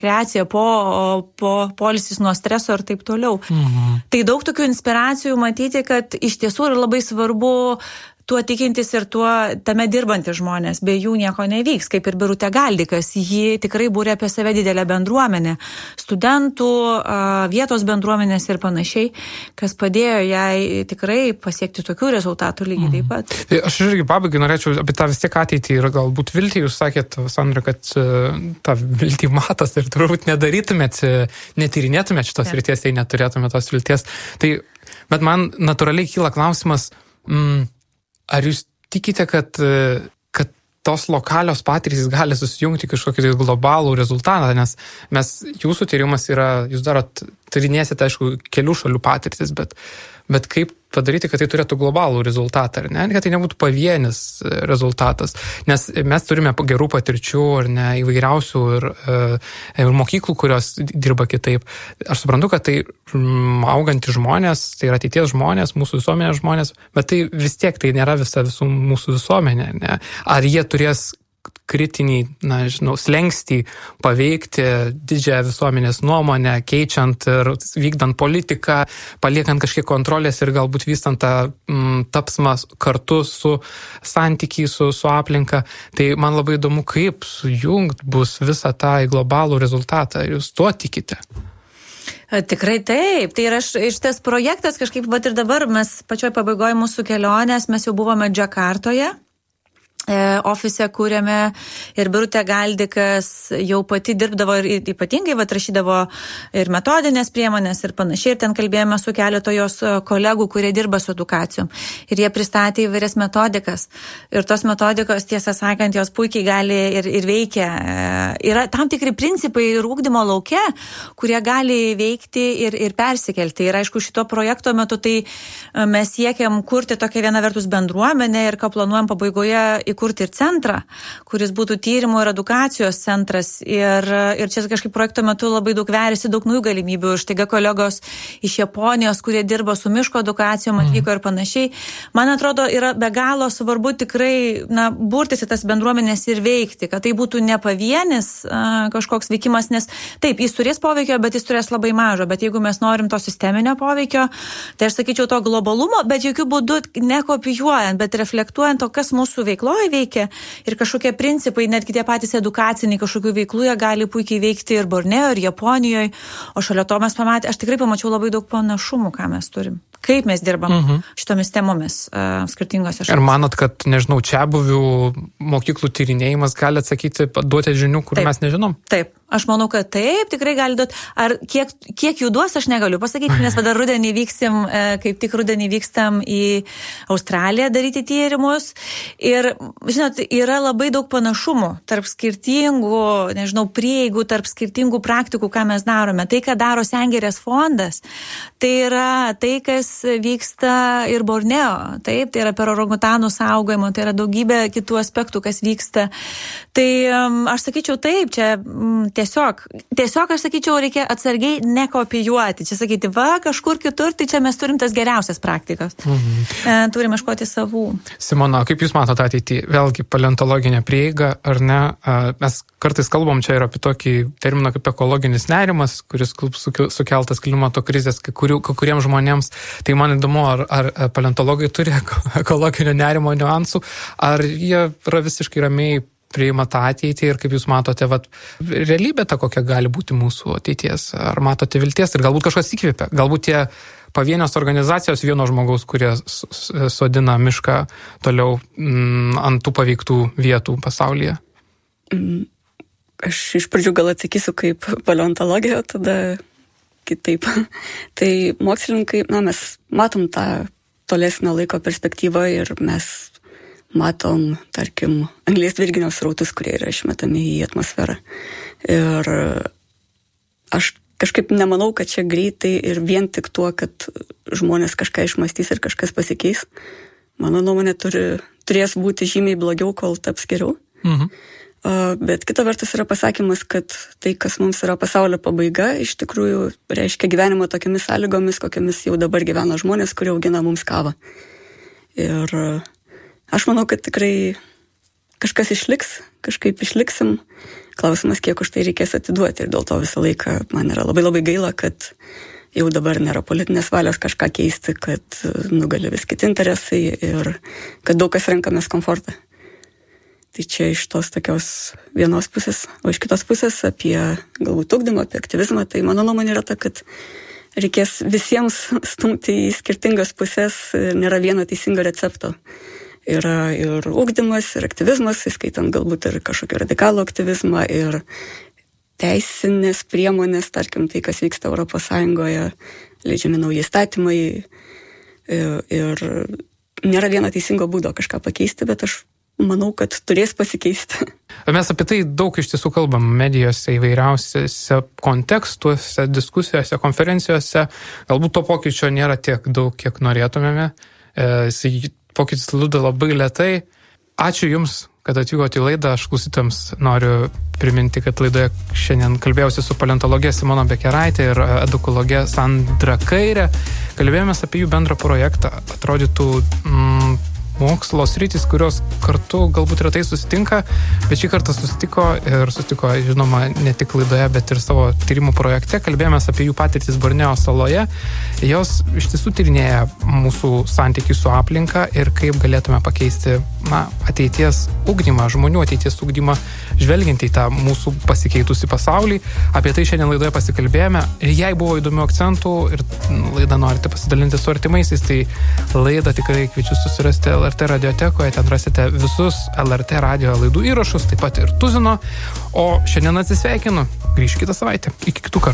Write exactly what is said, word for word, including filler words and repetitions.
rekreacija, po, po poilsis nuo streso ir taip toliau. Mhm. Tai daug tokių inspiracijų matyti, kad iš tiesų yra labai svarbu tuo tikintis ir tuo tame dirbantys žmonės. Be jų nieko nevyks, kaip ir Birutė Galdikas. Ji tikrai būrė apie save didelę bendruomenę. Studentų, vietos bendruomenės ir panašiai, kas padėjo jai tikrai pasiekti tokių rezultatų lygiai taip pat. Tai aš irgi pabaigai norėčiau apie tą vis tiek ateitį ir galbūt viltį. Jūs sakėt, Sandra, kad tą viltį matas ir turbūt nedarytumėt, netyrinėtumėt šitos ryties, tai neturėtumėt tos vilties. Tai, bet man natūraliai kyla klausimas, mm, ar jūs tikite, kad, kad tos lokalios patirtys gali susijungti kažkokį tai globalų rezultatą, nes mes, jūsų tyrimas yra, jūs darot, tyrinėsite, aišku, kelių šalių patirtis, bet, bet kaip padaryti, kad tai turėtų globalų rezultatą, ar ne, kad tai nebūtų pavienis rezultatas, nes mes turime gerų patirčių, ar ne, įvairiausių ir, ir mokyklų, kurios dirba kitaip. Aš suprantu, kad tai augantys žmonės, tai yra ateities žmonės, mūsų visuomenės žmonės, bet tai vis tiek tai nėra visa visų mūsų visuomenė, ne? Ar jie turės kritinį, na, žinau, slengstį paveikti didžiąją visuomenės nuomonę, keičiant ir vykdant politiką, paliekant kažkiek kontrolės ir galbūt vystant tą mm, tapsmą kartu su santykiai, su, su aplinka. Tai man labai įdomu, kaip sujungt bus visą tą į globalų rezultatą. Jūs tuo tikite? Tikrai taip. Tai yra šitas projektas kažkaip, bet ir dabar mes pačioj pabaigoje mūsų kelionės, mes jau buvome Džakartoje. Ofise kūrėme ir Birutė Galdikas jau pati dirbdavo ir ypatingai vat, rašydavo ir metodinės priemonės ir panašiai. Ir ten kalbėjome su keleto jos kolegų, kurie dirba su edukacijom. Ir jie pristatė įvairias metodikas. Ir tos metodikos, tiesą sakant, jos puikiai gali ir, ir veikia. Yra tam tikri principai ir ugdymo lauke, kurie gali veikti ir, ir persikelti. Ir aišku, šito projekto metu tai mes siekiam kurti tokią vieną vertus bendruomenę ir ką planuojam pabaigoje įkurti ir centrą, kuris būtų tyrimo ir edukacijos centras. Ir, ir čia kažkaip projekto metu labai daug verėsi, daug naujų galimybių. Štaiga kolegos iš Japonijos, kurie dirba su miško edukacijom, atvyko ir panašiai. Man atrodo, yra be galo svarbu tikrai na, burtis į tas bendruomenės ir veikti, kad tai būtų ne pavienis a, kažkoks veikimas, nes taip, jis turės poveikio, bet jis turės labai mažo. Bet jeigu mes norim to sisteminio poveikio, tai aš sakyčiau to globalumo, bet jokių būdų nekopijuojant, bet reflektuojant to, kas mūsų veikloje veikia ir kažkokie principai, netgi tie patys edukaciniai kažkokių veiklų, jie gali puikiai veikti ir Borneo, ir Japonijoje, o šalia to mes pamatė, aš tikrai pamačiau labai daug panašumų, ką mes turim. Kaip mes dirbam uh-huh. šitomis temomis uh, skirtingose šalyse. Ir manot, kad, nežinau, čia buvių mokyklų tyrinėjimas gali atsakyti, duoti žinių, kur taip, mes nežinom? Taip. Aš manau, kad taip, tikrai gali duoti. Ar kiek, kiek jų duos, aš negaliu pasakyti, nes vadar rudenį vyksim, kaip tik rudenį vykstam į Australiją daryti tyrimus. Ir, žinot, yra labai daug panašumų tarp skirtingų, nežinau, prieigų, tarp skirtingų praktikų, ką mes darome. Tai, ką daro Sengirės fondas, tai yra tai, kas vyksta ir Borneo. Taip, tai yra per orangutanų saugojimo, tai yra daugybė kitų aspektų, kas vyksta. Tai aš sakyčiau taip, čia Tiesiog, tiesiog aš sakyčiau, reikia atsargiai nekopijuoti. Čia sakyti, va, kažkur kitur, tai čia mes turim tas geriausias praktikas. Mhm. Turim ieškoti savų. Simona, kaip jūs matote ateitį? Vėlgi, paleontologinė prieiga, ar ne? Mes kartais kalbam čia ir apie tokį terminą kaip ekologinis nerimas, kuris sukeltas klimato krizės kai kuriems žmonėms. Tai man įdomu, ar, ar paleontologai turi ekologinio nerimo niuansų, ar jie yra visiškai ramiai priima tą ateitį ir kaip jūs matote, vat, realybė ta, kokia gali būti mūsų ateities. Ar matote vilties ir galbūt kažkas įkvėpia. Galbūt tie pavienios organizacijos vieno žmogaus, kurie sodina mišką toliau m, ant tų paveiktų vietų pasaulyje. Aš iš pradžių gal atsakysiu kaip paleontologija, tada kitaip. Tai mokslininkai, na, mes matom tą tolesnio laiko perspektyvą ir mes matom, tarkim, anglies dvideginio srautus, kurie yra išmetami į atmosferą. Ir aš kažkaip nemanau, kad čia greitai ir vien tik tuo, kad žmonės kažką išmastys ir kažkas pasikeis. Mano nuomonė turi, turės būti žymiai blogiau, kol taps geriau. Mhm. Bet kita vertus yra pasakymas, kad tai, kas mums yra pasaulio pabaiga, iš tikrųjų reiškia gyvenimo tokiamis sąlygomis, kokiamis jau dabar gyvena žmonės, kurie augina mums kavą. Ir aš manau, kad tikrai kažkas išliks, kažkaip išliksim. Klausimas, kiek už tai reikės atiduoti ir dėl to visą laiką man yra labai labai gaila, kad jau dabar nėra politinės valios kažką keisti, kad nugali vis kiti interesai ir kad daug kas renkamės komfortą. Tai čia iš tos tokios vienos pusės, o iš kitos pusės apie galbūt ugdymą, apie aktyvizmą, tai mano nuomonė yra ta, kad reikės visiems stumti į skirtingas pusės, nėra vieno teisingo recepto. Yra ir ugdymas, ir aktyvizmas, įskaitant galbūt ir kažkokį radikalų aktyvizmą, ir teisinės priemonės, tarkim, tai, kas vyksta Europos Sąjungoje, leidžiami nauji įstatymai ir, ir nėra vieno teisingo būdo kažką pakeisti, bet aš manau, kad turės pasikeisti. Mes apie tai daug iš tiesų kalbam medijose, įvairiausiose kontekstuose, diskusijose, konferencijose. Galbūt to pokyčio nėra tiek daug, kiek norėtumėme. Jis pokytis juda labai lėtai. Ačiū Jums, kad atvykote į laidą. Aš klausytams noriu priminti, kad laidoje šiandien kalbėjausi su paleontologė Simona Bekeraitė ir edukologė Sandra Kairė. Kalbėjomės apie jų bendrą projektą. Atrodytų mm, mokslo sritys, kurios kartu galbūt retai susitinka, bet šį kartą susitiko ir susitiko, žinoma, ne tik laidoje, bet ir savo tyrimų projekte. Kalbėjomės apie jų patirtis Borneo saloje. Jos iš tiesų tyrinėja mūsų santykį su aplinka ir kaip galėtume pakeisti na, ateities ugdymą, žmonių ateities ugdymą, žvelgiant į tą mūsų pasikeitusi pasaulį. Apie tai šiandien laidoje pasikalbėjome. Ir jei buvo įdomių akcentų ir laidą norite pasidalinti su artimaisiais, tai laidą tikrai kviečiu susirasti L R T radiotekoje. Ten rasite visus L R T radio laidų įrašus, taip pat ir tuzino. O šiandien atsisveikinu. Grįšiu kitą savaitę. Iki kitų kartų.